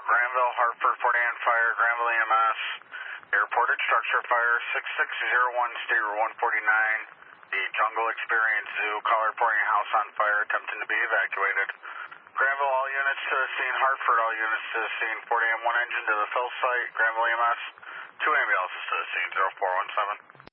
Granville, Hartford, 40 on fire, Granville EMS. They reported structure fire, 6601, State Route 149. The Jungle Experience Zoo, caller reporting a house on fire, attempting to be evacuated. Granville, all units to the scene. Hartford, all units to the scene. 40 M1 engine to the fill site. Granville EMS, 2 ambulances to the scene, 0417.